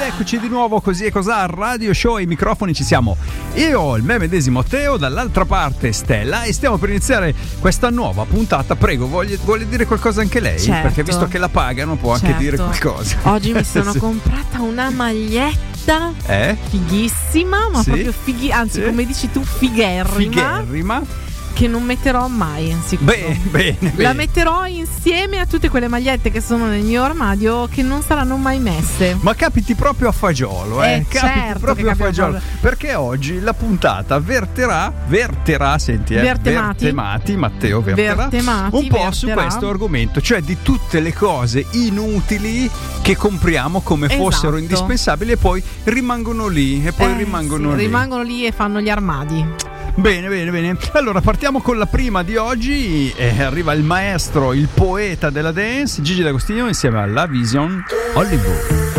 Eccoci di nuovo, Così e Cos'ha, Radio Show. Ai microfoni ci siamo io, il me medesimo Teo, dall'altra parte Stella, e stiamo per iniziare questa nuova puntata. Prego, vuole dire qualcosa anche lei? Certo. Perché visto che la pagano può anche dire qualcosa. Oggi mi sono comprata una maglietta fighissima, ma proprio anzi, come dici tu, figherrima. Che non metterò mai, sicuro. Bene. La metterò insieme a tutte quelle magliette che sono nel mio armadio, che non saranno mai messe. Ma capiti proprio a fagiolo, capiti certo, proprio a fagiolo. Perché oggi la puntata verterà, senti, vertemati, Matteo verterà un po' su questo argomento, cioè di tutte le cose inutili che compriamo come fossero indispensabili e poi rimangono lì rimangono lì e fanno gli armadi. Bene. Allora partiamo con la prima di oggi. Arriva il maestro, il poeta della dance, Gigi D'Agostino, insieme alla Vision Hollywood.